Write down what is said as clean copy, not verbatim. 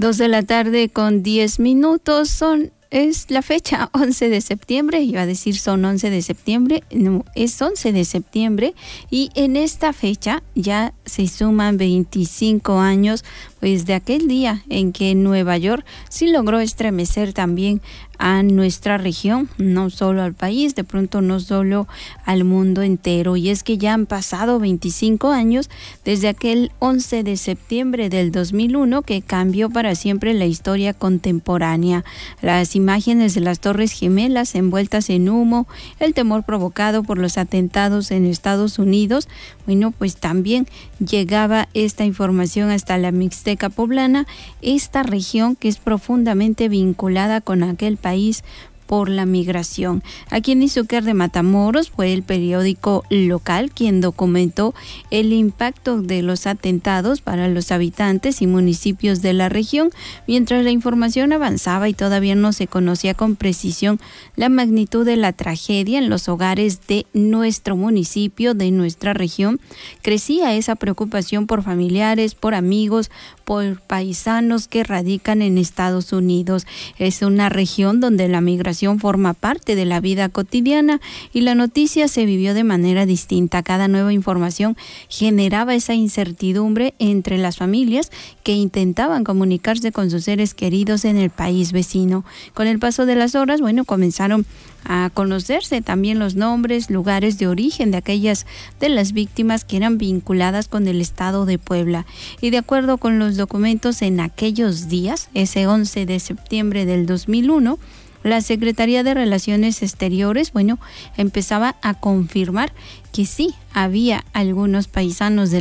2:10 p.m. Es la fecha 11 de septiembre, iba a decir son 11 de septiembre, no, es 11 de septiembre y en esta fecha ya se suman 25 años pues de aquel día en que Nueva York sí logró estremecer también a nuestra región, no solo al país, de pronto no solo al mundo entero. Y es que ya han pasado 25 años desde aquel 11 de septiembre del 2001 que cambió para siempre la historia contemporánea. Las imágenes de las Torres Gemelas envueltas en humo, el temor provocado por los atentados en Estados Unidos, bueno, pues también llegaba esta información hasta la Mixteca poblana, esta región que es profundamente vinculada con aquel país por la migración. Aquí en Izúcar de Matamoros fue el periódico local quien documentó el impacto de los atentados para los habitantes y municipios de la región, mientras la información avanzaba y todavía no se conocía con precisión la magnitud de la tragedia en los hogares de nuestro municipio, de nuestra región. Crecía esa preocupación por familiares, por amigos, por paisanos que radican en Estados Unidos. Es una región donde la migración forma parte de la vida cotidiana y la noticia se vivió de manera distinta. Cada nueva información generaba esa incertidumbre entre las familias que intentaban comunicarse con sus seres queridos en el país vecino. Con el paso de las horas, bueno, comenzaron a conocerse también los nombres, lugares de origen de aquellas de las víctimas que eran vinculadas con el estado de Puebla. Y de acuerdo con los documentos en aquellos días, ese 11 de septiembre del 2001, la Secretaría de Relaciones Exteriores, bueno, empezaba a confirmar que sí había algunos paisanos de